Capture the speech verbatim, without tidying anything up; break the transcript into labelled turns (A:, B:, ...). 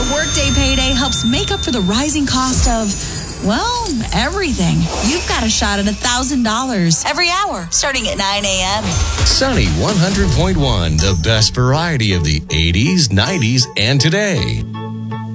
A: Workday Payday helps make up for the rising cost of, well, everything. You've got a shot at one thousand dollars every hour, starting at nine a.m.
B: Sunny one hundred point one, the best variety of the eighties, nineties, and today.